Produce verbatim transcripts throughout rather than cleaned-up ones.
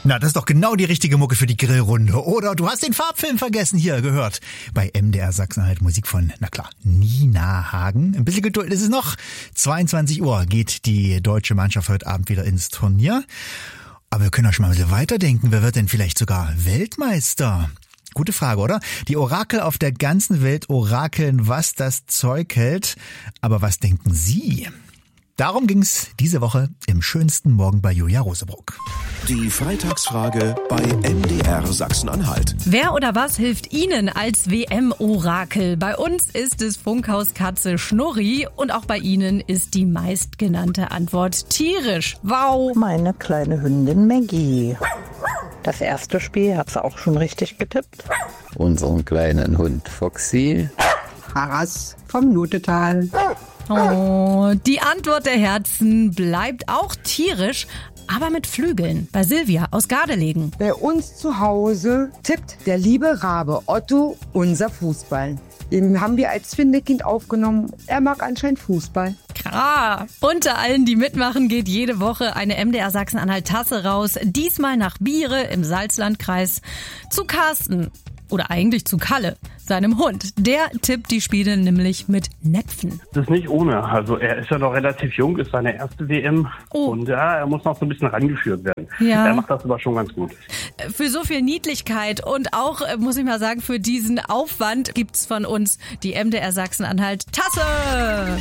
Na, das ist doch genau die richtige Mucke für die Grillrunde. Oder du hast den Farbfilm vergessen, hier gehört. Bei M D R Sachsen-Anhalt Musik von, na klar, Nina Hagen. Ein bisschen Geduld ist es noch. zweiundzwanzig Uhr geht die deutsche Mannschaft heute Abend wieder ins Turnier. Aber wir können auch schon mal ein bisschen weiterdenken. Wer wird denn vielleicht sogar Weltmeister? Gute Frage, oder? Die Orakel auf der ganzen Welt orakeln, was das Zeug hält. Aber was denken Sie? Darum ging's diese Woche im schönsten Morgen bei Julia Rosebrock. Die Freitagsfrage bei M D R Sachsen-Anhalt. Wer oder was hilft Ihnen als W M-Orakel? Bei uns ist es Funkhauskatze Schnurri und auch bei Ihnen ist die meistgenannte Antwort tierisch. Wow! Meine kleine Hündin Maggie. Das erste Spiel hat sie auch schon richtig getippt. Unseren kleinen Hund Foxy. Haras vom Nutetal. Oh, die Antwort der Herzen bleibt auch tierisch, aber mit Flügeln. Bei Silvia aus Gardelegen. Bei uns zu Hause tippt der liebe Rabe Otto unser Fußball. Den haben wir als Findekind aufgenommen. Er mag anscheinend Fußball. Klar. Unter allen, die mitmachen, geht jede Woche eine M D R Sachsen-Anhalt-Tasse raus. Diesmal nach Biere im Salzlandkreis zu Carsten. Oder eigentlich zu Kalle, seinem Hund. Der tippt die Spiele nämlich mit Näpfen. Das ist nicht ohne. Also er ist ja noch relativ jung, ist seine erste W M. Oh. Und ja, er muss noch so ein bisschen rangeführt werden. Ja. Er macht das aber schon ganz gut. Für so viel Niedlichkeit und auch, muss ich mal sagen, für diesen Aufwand gibt's von uns die M D R Sachsen-Anhalt Tasse.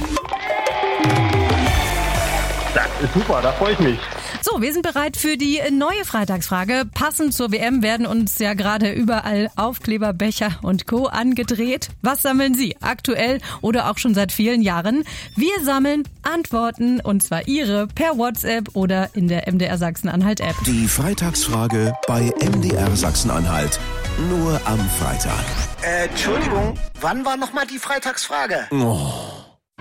Das ist super, da freue ich mich. So, wir sind bereit für die neue Freitagsfrage. Passend zur W M werden uns ja gerade überall Aufkleber, Becher und Co. angedreht. Was sammeln Sie aktuell oder auch schon seit vielen Jahren? Wir sammeln Antworten und zwar Ihre per WhatsApp oder in der M D R Sachsen-Anhalt-App. Die Freitagsfrage bei M D R Sachsen-Anhalt. Nur am Freitag. Äh, Entschuldigung, wann war nochmal die Freitagsfrage? Oh.